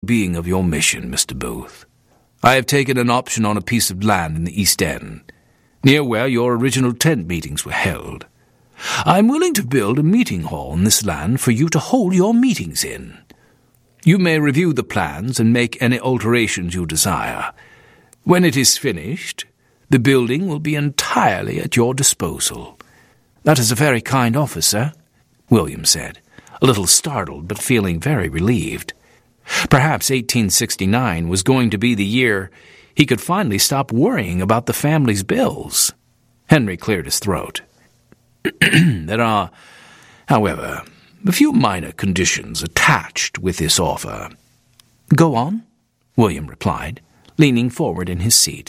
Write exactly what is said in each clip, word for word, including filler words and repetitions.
being of your mission, Mister Booth. I have taken an option on a piece of land in the East End, near where your original tent meetings were held. I am willing to build a meeting hall in this land for you to hold your meetings in. You may review the plans and make any alterations you desire. When it is finished, the building will be entirely at your disposal." "That is a very kind offer, sir," William said, a little startled but feeling very relieved. Perhaps eighteen sixty-nine was going to be the year he could finally stop worrying about the family's bills. Henry cleared his throat. "There are, however, a few minor conditions attached with this offer." "Go on," William replied, leaning forward in his seat.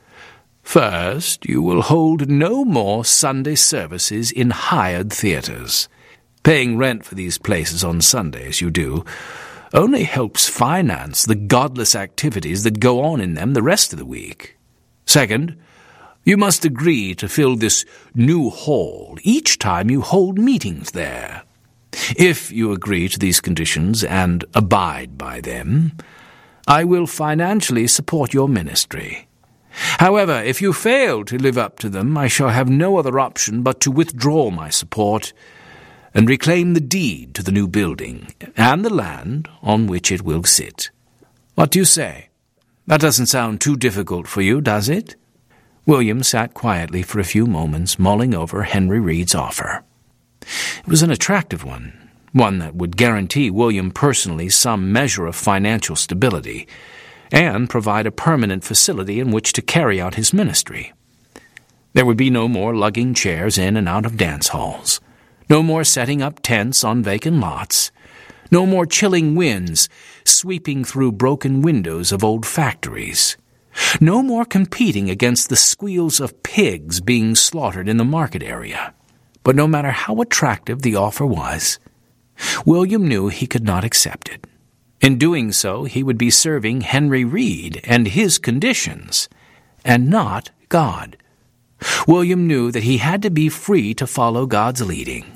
"First, you will hold no more Sunday services in hired theaters. Paying rent for these places on Sunday, as you do, only helps finance the godless activities that go on in them the rest of the week. Second, you must agree to fill this new hall each time you hold meetings there. If you agree to these conditions and abide by them, I will financially support your ministry. However, if you fail to live up to them, I shall have no other option but to withdraw my support and reclaim the deed to the new building and the land on which it will sit. What do you say? That doesn't sound too difficult for you, does it?" William sat quietly for a few moments, mulling over Henry Reed's offer. It was an attractive one, one that would guarantee William personally some measure of financial stability and provide a permanent facility in which to carry out his ministry. There would be no more lugging chairs in and out of dance halls, no more setting up tents on vacant lots, no more chilling winds sweeping through broken windows of old factories, no more competing against the squeals of pigs being slaughtered in the market area. But no matter how attractive the offer was, William knew he could not accept it. In doing so, he would be serving Henry Reed and his conditions, and not God. William knew that he had to be free to follow God's leading.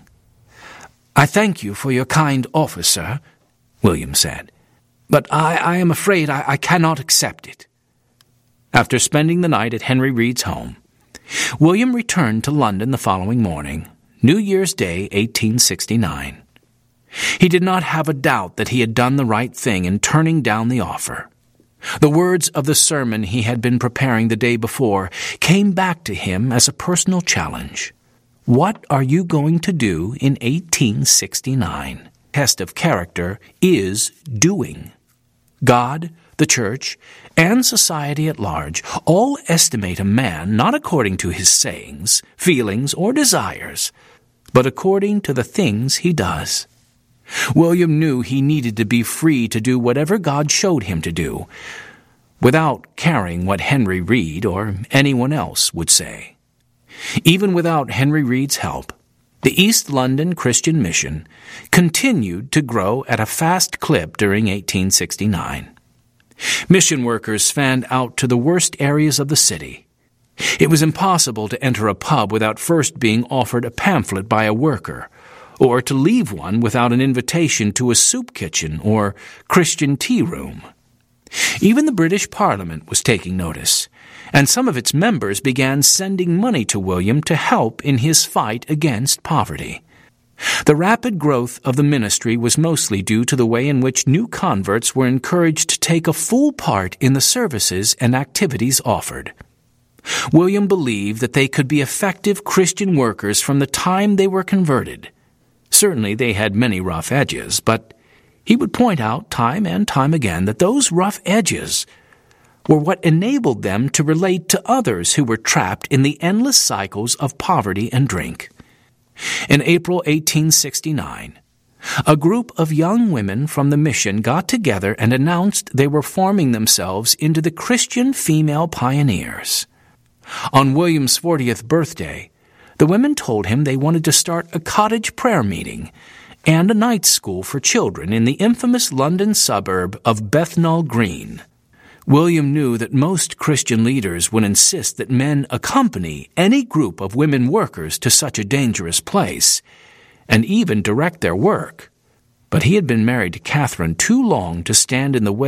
"I thank you for your kind offer, sir," William said, "but I, I am afraid I, I cannot accept it." After spending the night at Henry Reed's home, William returned to London the following morning, New Year's Day, eighteen sixty-nine. He did not have a doubt that he had done the right thing in turning down the offer. The words of the sermon he had been preparing the day before came back to him as a personal challenge. What are you going to do in eighteen sixty-nine? Test of character is doing. God, the church, and society at large all estimate a man not according to his sayings, feelings, or desires, but according to the things he does. William knew he needed to be free to do whatever God showed him to do, without caring what Henry Reed or anyone else would say. Even without Henry Reed's help, the East London Christian Mission continued to grow at a fast clip during eighteen sixty-nine. Mission workers fanned out to the worst areas of the city. It was impossible to enter a pub without first being offered a pamphlet by a worker, or to leave one without an invitation to a soup kitchen or Christian tea room. Even the British Parliament was taking notice, and some of its members began sending money to William to help in his fight against poverty. The rapid growth of the ministry was mostly due to the way in which new converts were encouraged to take a full part in the services and activities offered. William believed that they could be effective Christian workers from the time they were converted. Certainly they had many rough edges, but he would point out time and time again that those rough edges were what enabled them to relate to others who were trapped in the endless cycles of poverty and drink. In April eighteen sixty-nine, a group of young women from the mission got together and announced they were forming themselves into the Christian Female Pioneers. On William's fortieth birthday, the women told him they wanted to start a cottage prayer meeting and a night school for children in the infamous London suburb of Bethnal Green. William knew that most Christian leaders would insist that men accompany any group of women workers to such a dangerous place, and even direct their work. But he had been married to Catherine too long to stand in the way